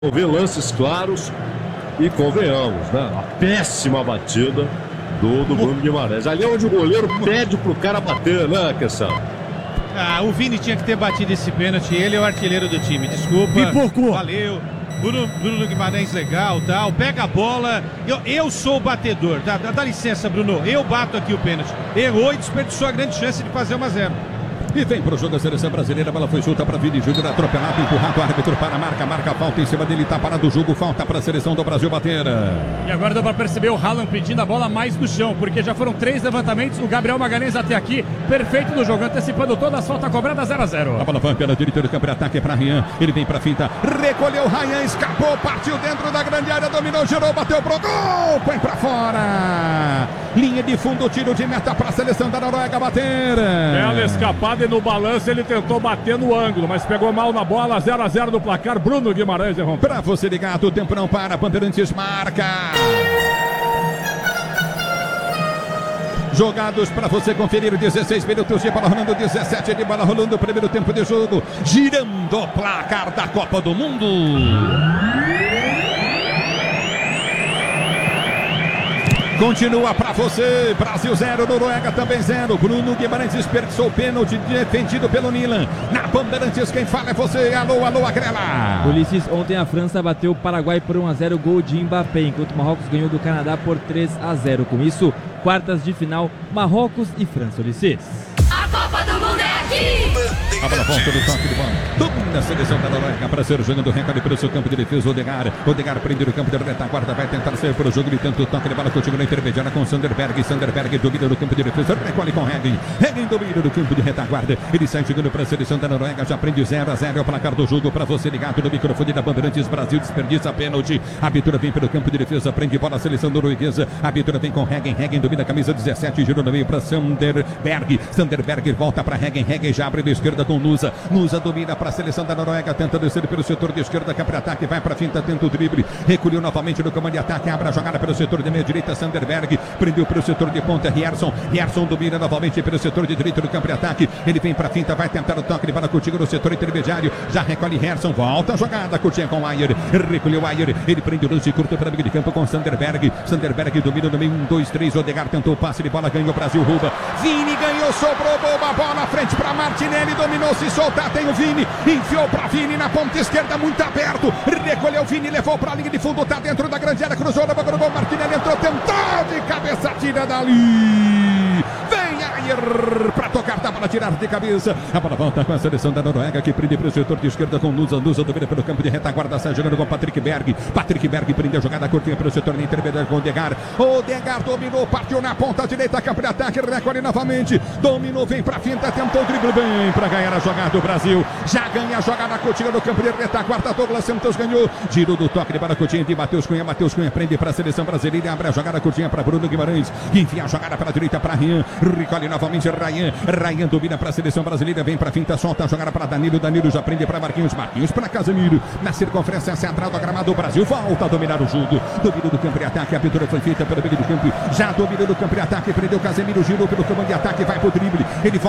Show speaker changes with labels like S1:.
S1: Ver lances claros e convenhamos, né? A péssima batida do Bruno Guimarães. Ali é onde o goleiro pede pro cara bater, né, Questão?
S2: O Vini tinha que ter batido esse pênalti. Ele é o artilheiro do time. Desculpa.
S3: Pipocou.
S2: Valeu. Bruno Guimarães legal, tal. Pega a bola. Eu sou o batedor. Dá licença, Bruno. Eu bato aqui o pênalti. Errou e desperdiçou a grande chance de fazer 1-0.
S3: E vem pro jogo a seleção brasileira, a bola foi solta para Vini Júnior, atropelado, empurrado, o árbitro para a marca falta em cima dele, tá parado o jogo, falta para a seleção do Brasil bater.
S4: E agora dá para perceber o Haaland pedindo a bola mais no chão, porque já foram 3 levantamentos, o Gabriel Magalhães até aqui, perfeito no jogo, antecipando todas as faltas cobradas 0-0.
S3: A bola vai pela direita do campo de ataque para Rian, ele vem para finta, recolheu Rian, escapou, partiu dentro da grande área, dominou, girou, bateu pro gol, põe para fora. Linha de fundo, tiro de meta para a seleção da Noruega bater.
S5: Bela escapada e no balanço ele tentou bater no ângulo, mas pegou mal na bola, 0-0 no placar, Bruno Guimarães errou.
S3: Para você ligado, o tempo não para, Bandeirantes marca. Jogados para você conferir, 16 minutos de bola rolando, 17 de bola rolando, primeiro tempo de jogo, girando o placar da Copa do Mundo. Continua para você, Brasil 0, Noruega também 0. Bruno Guimarães desperdiçou o pênalti defendido pelo Nilan. Na Bandeirantes, quem fala é você. Alô, Agrela.
S6: Ulisses, ontem a França bateu o Paraguai por 1-0, gol de Mbappé, enquanto o Marrocos ganhou do Canadá por 3-0. Com isso, quartas de final, Marrocos e França. Ulisses.
S7: A Copa do Mundo é aqui!
S3: A bola volta do toque de bola. Domina a seleção da Noruega para ser jogando recorde pelo seu campo de defesa. Odegaard prende no campo de retaguarda. Vai tentar sair para o jogo. Ele tenta o toque de bola. Continua na intermediária com Sanderberg. Sanderberg domina no campo de defesa. Recolhe com Hagen. Hagen domina no campo de retaguarda. Ele sai jogando para a seleção da Noruega. Já prende 0-0. É o placar do jogo para você ligado no microfone da Bandeirantes. Brasil desperdiça pênalti. A Abitura vem pelo campo de defesa. Prende bola a seleção norueguesa. A Abitura vem com Hagen. Hagen domina a camisa 17. Girou no meio para Sanderberg. Sanderberg volta para Hagen. Hagen já abre da esquerda com Nusa. Nusa domina para a seleção da Noruega, tenta descer pelo setor de esquerda, que para ataque, vai para a finta, tenta o drible, recolheu novamente no comando de ataque, abre a jogada pelo setor de meia direita, Sanderberg, prendeu pelo setor de ponta, Rierson domina novamente pelo setor de direita do campo de ataque, ele vem para a finta, vai tentar o toque, ele vai contigo no setor intermediário, já recolhe Rierson, volta a jogada, Coutinho com o Ayer, recolheu o Ayer, ele prende o lance curto para a meio de campo com Sanderberg domina no meio, 1, 2, 3, Odegaard tentou o passe de bola, ganhou, Brasil rouba, Vini ganhou, sobrou, boa bola, frente para Martinelli, dominou, se soltar, tem o Vini, enfiou para Vini na ponta esquerda, muito aberto, recolheu o Vini, levou para a linha de fundo, tá dentro da grande área, cruzou na boca do gol, Martinelli entrou, tentou de cabeça, tira dali, vem Ayer para tocar, tá para tirar de cabeça, a bola volta com a seleção da Noruega, que prende para o setor de esquerda com Nusa domina pelo campo de retaguarda, sai jogando com Patrick Berg prende a jogada curtinha pelo setor de intermediário com Odegaard dominou, partiu na ponta direita, campo de ataque, recolhe novamente, dominou, vem para a finta, tentou o drible, bem para ganhar a jogada do Brasil, já ganha a jogada, Coutinho no campo de retaguarda, Douglas Santos ganhou, girou do toque de bola, Coutinho de Matheus Cunha prende para a seleção brasileira, abre a jogada, Coutinho para Bruno Guimarães, enfia a jogada para a direita para Rian, recolhe novamente Ryan domina para a seleção brasileira, vem para a finta, solta a jogada para Danilo já prende para Marquinhos para Casemiro, na circunferência central do gramado, o Brasil volta a dominar o jogo, domínio do campo de ataque, a pintura foi feita pelo meio do campo, já domina do campo de ataque, prendeu Casemiro, girou pelo campo de ataque, vai pro drible, ele volta